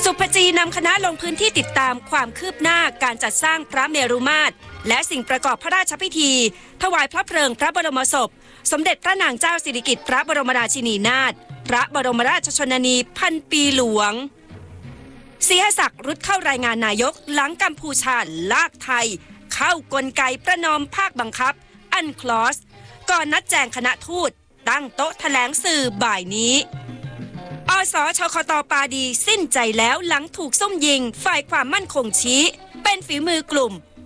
สุภจีนำคณะลงพื้นที่ติดตามความคืบหน้าการจัดสร้างพระเมรุมาตรและสิ่งประกอบพระราชพิธีถวายพระเพลิงพระบรมศพสมเด็จพระนางเจ้าสิริกิติ์พระบรมราชินีนาถพระบรมราชชนนีพันปีหลวงศรีหศักดิ์รุดเข้ารายงานนายกหลังกัมพูชาลากไทยเข้ากลไกประนอมภาคบังคับอันคลอสก่อนนัดแจงคณะทูตตั้งโต๊ะแถลงสื่อบ่ายนี้อสชคต.ปาดีสิ้นใจแล้วหลังถูกซุ่มยิงฝ่ายความมั่นคงชี้เป็นฝีมือกลุ่ม